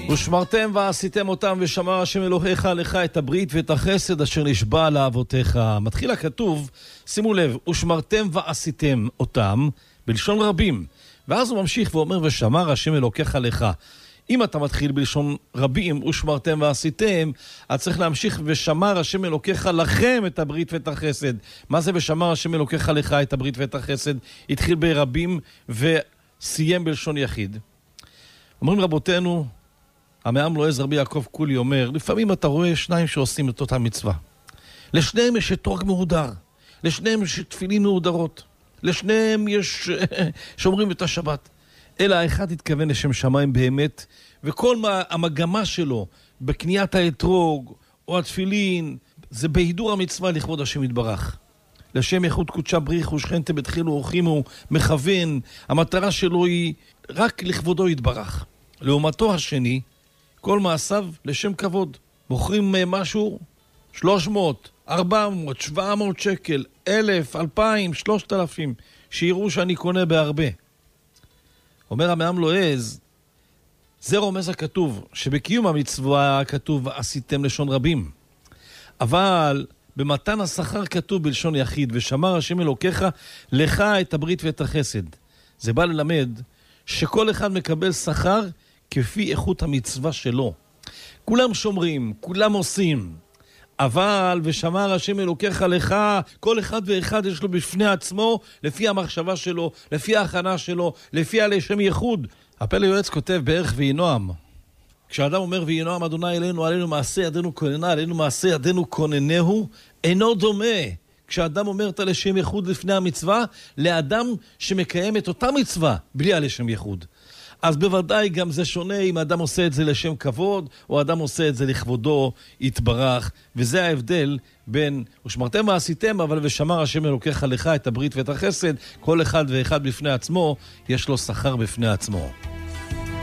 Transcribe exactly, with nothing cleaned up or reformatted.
ושמרתם ועשיתם אותם, ושמר השם אלוהיך לך את הברית ואת החסד אשר נשבע לאבותיך. מתחיל הכתוב, שימו לב, ושמרתם ועשיתם אותם, בלשון רבים. ואז הוא ממשיך ואומר, ושמר השם אלוהיך לך. אם אתה מתחיל בלשון רבים, ושמרתם ועשיתם, אז צריך להמשיך, ושמר השם אלוהיך לכם את הברית ואת החסד. מה זה ושמר השם אלוהיך לך את הברית ואת החסד? התחיל ברבים וסיים בלשון יחיד. אומרים רבותינו, המעם לועז רבי יעקב קולי אומר, לפעמים אתה רואה שניים שעושים את אותה מצווה. לשניהם יש אתרוג מהודר, לשניהם יש תפילין מהודרות, לשניהם יש שומרים את השבת. אלא האחד התכוון לשם שמיים באמת, וכל מה, המגמה שלו בקניית האתרוג או התפילין, זה בהידור המצווה לכבוד השם יתברך. לשם יחוד קודשה בריחו שכנתם בתחילו אורחימו מכוון, המטרה שלו היא רק לכבודו יתברך. לעומתו השני, כל מעשיו לשם כבוד. מוכרים משהו, שלוש מאות, ארבע מאות, שבע מאות שקל, אלף, אלפיים, שלושת אלפים, שיראו שאני קונה בהרבה. אומר המעם לועז, זה רומז הכתוב, שבקיום המצווה כתוב עשיתם לשון רבים. אבל במתן השכר כתוב בלשון יחיד, ושמר השם אלוקיך לך את הברית ואת החסד. זה בא ללמד שכל אחד מקבל שכר כפי איכות המצווה שלו. כולם שומרים, כולם עושים, אבל ושמר השם אלוקיך לך, כל אחד ואחד יש לו בפני עצמו, לפי המחשבה שלו, לפי ההכנה שלו, לפי הלשם ייחוד. הפלא יועץ כותב בערך וינועם, כשאדם אומר וינועם אדוני אלינו, עלינו מעשה ידינו כוננה, עלינו מעשה ידינו כוננהו, אינו דומה כשאדם אומר את הלשם ייחוד לפני המצווה, לאדם שמקיים את אותה מצווה בלי הלשם ייחוד. אז בוודאי גם זה שונה אם האדם עושה את זה לשם כבוד, או האדם עושה את זה לכבודו יתברך, וזה ההבדל בין ושמרתם ועשיתם, אבל ושמר השם אלוקיך לך את הברית ואת החסד, כל אחד ואחד בפני עצמו, יש לו שכר בפני עצמו.